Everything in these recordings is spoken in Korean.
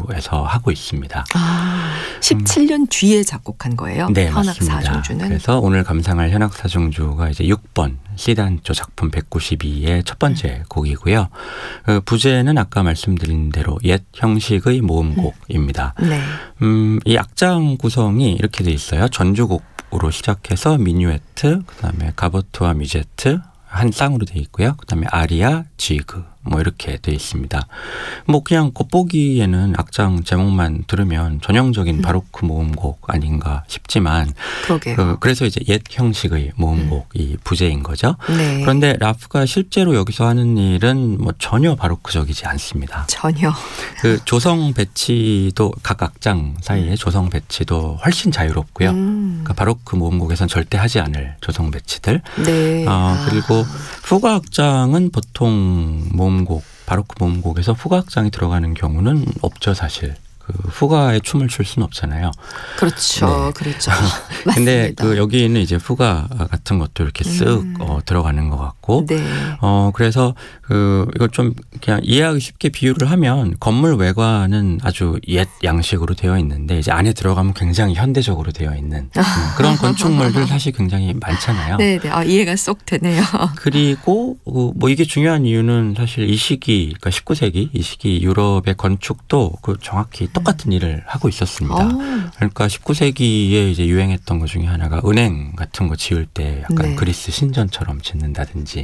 사중주에서 하고 있습니다. 17년 뒤에 작곡한 거예요? 네, 현악 맞습니다. 사중주는? 그래서 오늘 감상할 현악 사중주가 이제 6번 시단조 작품 192의 첫 번째 곡이고요. 부제는 아까 말씀드린 대로 옛 형식의 모음곡입니다. 네. 이 악장 구성이 이렇게 돼 있어요. 전주곡으로 시작해서 미뉴에트, 그다음에 가보트와 뮤제트 한 쌍으로 돼 있고요. 그다음에 아리아, 지그 뭐 이렇게 돼 있습니다. 뭐 그냥 겉보기에는 악장 제목만 들으면 전형적인 바로크 모음곡 아닌가 싶지만 그러게요. 그래서 이제 옛 형식의 모음곡이 부제인 거죠. 네. 그런데 라프가 실제로 여기서 하는 일은 뭐 전혀 바로크적이지 않습니다. 전혀. 그 조성 배치도 각 악장 사이에 조성 배치도 훨씬 자유롭고요. 그러니까 바로크 모음곡에선 절대 하지 않을 조성 배치들. 네. 그리고 후가 악장은 보통 모음곡, 바로크 모음곡에서 후가 악장이 들어가는 경우는 없죠, 사실. 그 후가에 춤을 출 수는 없잖아요. 그렇죠. 네. 그렇죠. 근데 맞습니다. 여기는 이제 후가 같은 것도 이렇게 쓱 들어가는 것 같고. 네. 그래서 이걸 좀 그냥 이해하기 쉽게 비유를 하면 건물 외관은 아주 옛 양식으로 되어 있는데 이제 안에 들어가면 굉장히 현대적으로 되어 있는 그런 건축물들 사실 굉장히 많잖아요. 네, 네. 이해가 쏙 되네요. 그리고 뭐 이게 중요한 이유는 사실 이 시기, 그러니까 19세기 이 시기 유럽의 건축도 정확히 똑같은 일을 하고 있었습니다. 그러니까 19세기에 이제 유행했던 것 중에 하나가 은행 같은 거 지을 때 약간 네. 그리스 신전처럼 짓는다든지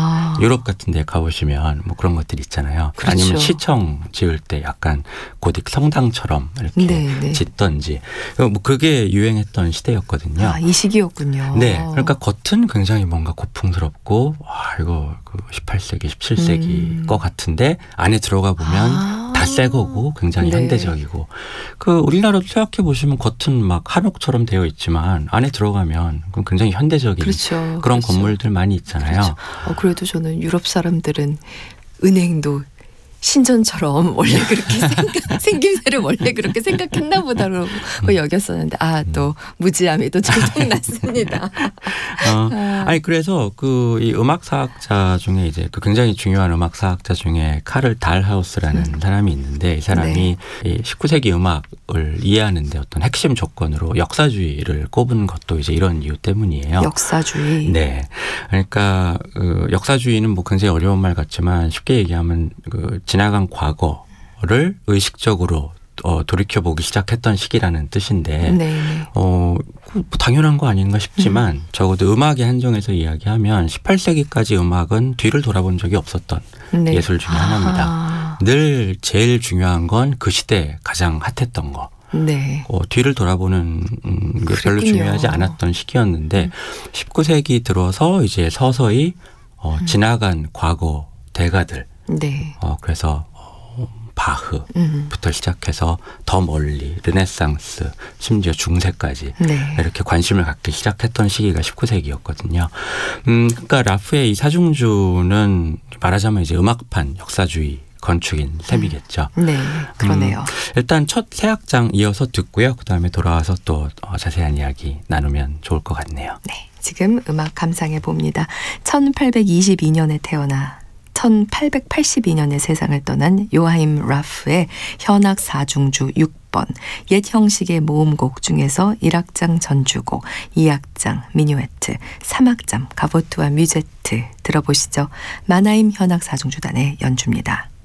유럽 같은 데 가보시면 뭐 그런 것들 있잖아요. 그렇죠. 아니면 시청 지을 때 약간 고딕 성당처럼 이렇게 네, 네. 짓던지 뭐 그게 유행했던 시대였거든요. 이 시기였군요. 네, 그러니까 겉은 굉장히 뭔가 고풍스럽고 이거 18세기, 17세기 거 같은데 안에 들어가 보면 다 새 거고 굉장히 네. 현대적이고 우리나라도 생각해 보시면 겉은 막 한옥처럼 되어 있지만 안에 들어가면 굉장히 현대적인 그렇죠. 그런 그렇죠. 건물들 많이 있잖아요. 그렇죠. 그래도 저는 유럽 사람들은 은행도 신전처럼 원래 그렇게 생김새를 원래 그렇게 생각했나 보다라고 여겼었는데 또 무지함이 또 들통났습니다. 아니 그래서 이 음악사학자 중에 이제 굉장히 중요한 음악사학자 중에 카를 달하우스라는 사람이 있는데 이 사람이 이 19세기 음악을 이해하는데 어떤 핵심 조건으로 역사주의를 꼽은 것도 이제 이런 이유 때문이에요. 역사주의. 네, 그러니까 역사주의는 뭐 굉장히 어려운 말 같지만 쉽게 얘기하면 지나간 과거를 의식적으로 돌이켜보기 시작했던 시기라는 뜻인데 네. 뭐 당연한 거 아닌가 싶지만 적어도 음악의 한정에서 이야기하면 18세기까지 음악은 뒤를 돌아본 적이 없었던 예술 중에 하나입니다. 늘 제일 중요한 건 그 시대에 가장 핫했던 거. 네. 뒤를 돌아보는 게 별로 중요하지 않았던 시기였는데 19세기 들어서 이제 서서히 지나간 과거 대가들 네. 그래서 바흐부터 시작해서 더 멀리 르네상스 심지어 중세까지 이렇게 관심을 갖기 시작했던 시기가 19세기였거든요. 그러니까 라프의 이 사중주는 말하자면 이제 음악판 역사주의 건축인 셈이겠죠. 네, 그러네요. 일단 첫 세 악장 이어서 듣고요. 그다음에 돌아와서 또 자세한 이야기 나누면 좋을 것 같네요. 네, 지금 음악 감상해 봅니다. 1822년에 태어나 1882년에 세상을 떠난 요하임 라프의 현악 사중주 6번 옛 형식의 모음곡 중에서 1악장 전주곡, 2악장 미뉴에트, 3악장 가보트와 뮤제트 들어보시죠. 마나임 현악 사중주단의 연주입니다.